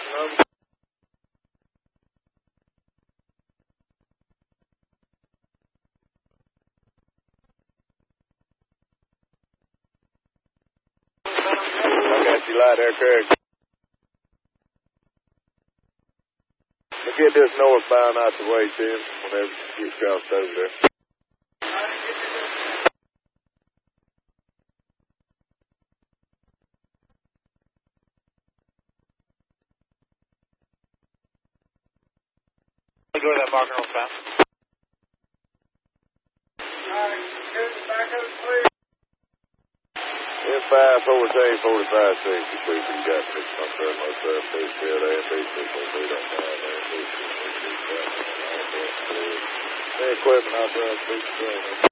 I got you light there, Craig. We'll get this northbound out the way, Tim, whenever you get crossed over there. Go to that marker northbound. M5, 14, 45, 60, please, you got 6 months there, most of please, field A and B, 613, equipment out there, please,